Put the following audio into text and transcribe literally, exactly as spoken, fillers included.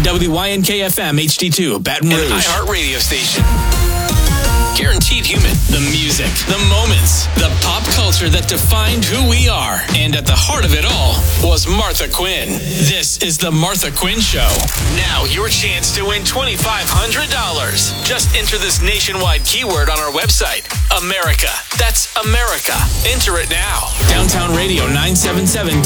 W Y N K F M H D two, Baton Rouge. An iHeart radio station. Guaranteed human. The music, the moments, the pop culture that defined who we are. And at the heart of it all was Martha Quinn. This is the Martha Quinn Show. Now your chance to win twenty-five hundred dollars. Just enter this nationwide keyword on our website. America. That's America. Enter it now. Downtown Radio nine seven seven